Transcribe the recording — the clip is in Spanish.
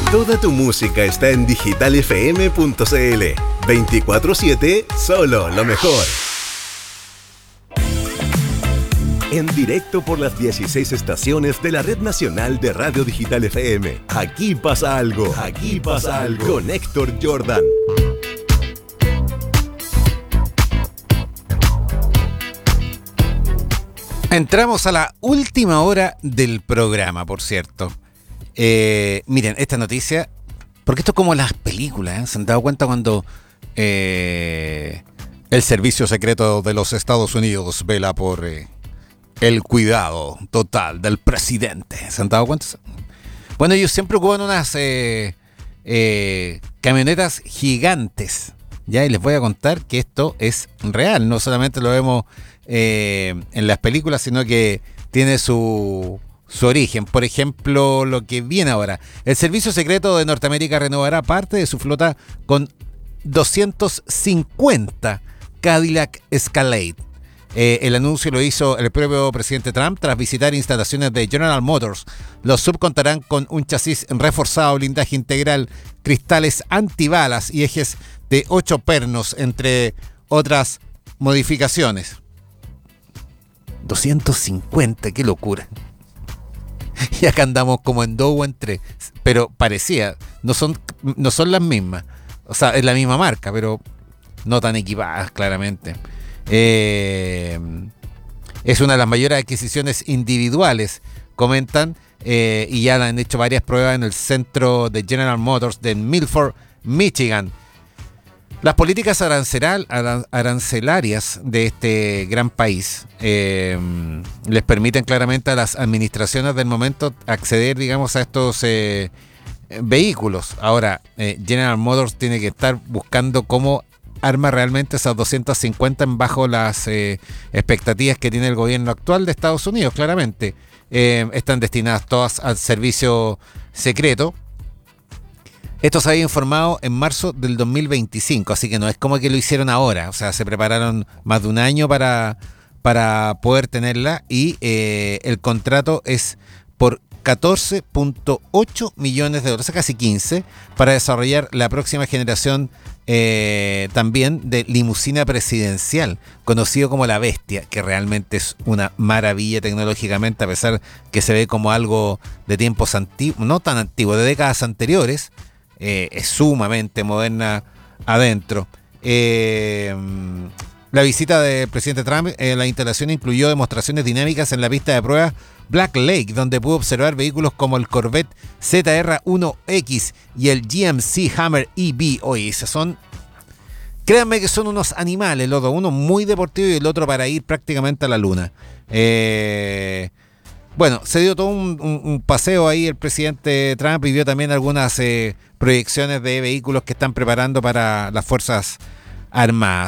Toda tu música está en digitalfm.cl. 24/7, solo lo mejor. En directo por las 16 estaciones de la Red Nacional de Radio Digital FM. Aquí pasa algo. Aquí pasa algo. Con Héctor Jordan. Entramos a la última hora del programa, por cierto. Miren, esta noticia, porque esto es como las películas, ¿eh? ¿Se han dado cuenta cuando el Servicio Secreto de los Estados Unidos vela por el cuidado total del presidente? ¿Se han dado cuenta? Bueno, ellos siempre ocupan unas camionetas gigantes, ¿ya? Y les voy a contar que esto es real, no solamente lo vemos en las películas, sino que tiene su origen. Por ejemplo, lo que viene ahora. El Servicio Secreto de Norteamérica renovará parte de su flota con 250 Cadillac Escalade. El anuncio lo hizo el propio presidente Trump tras visitar instalaciones de General Motors. Los sub contarán con un chasis reforzado, blindaje integral, cristales antibalas y ejes de 8 pernos, entre otras modificaciones. 250, qué locura. Y acá andamos como en 2 o en 3, pero parecía, no son las mismas. O sea, es la misma marca, pero no tan equipadas, claramente. Es una de las mayores adquisiciones individuales, comentan, y ya han hecho varias pruebas en el centro de General Motors de Milford, Michigan. Las políticas arancelarias de este gran país les permiten claramente a las administraciones del momento acceder, digamos, a estos vehículos. Ahora, General Motors tiene que estar buscando cómo arma realmente esas 250 bajo las expectativas que tiene el gobierno actual de Estados Unidos, claramente. Están destinadas todas al servicio secreto. Esto se había informado en marzo del 2025, así que no es como que lo hicieron ahora. O sea, se prepararon más de un año para poder tenerla, y el contrato es por 14.8 millones de dólares, casi 15, para desarrollar la próxima generación también de limusina presidencial, conocido como la Bestia, que realmente es una maravilla tecnológicamente, a pesar que se ve como algo de tiempos antiguos, no tan antiguos, de décadas anteriores. Es sumamente moderna adentro. La visita del presidente Trump, la instalación incluyó demostraciones dinámicas en la pista de pruebas Black Lake, donde pudo observar vehículos como el Corvette ZR1X y el GMC Hammer EV. Oye, esos son, créanme que son unos animales los dos, uno muy deportivo y el otro para ir prácticamente a la luna. Bueno, se dio todo un paseo ahí el presidente Trump, y vio también algunas proyecciones de vehículos que están preparando para las Fuerzas Armadas.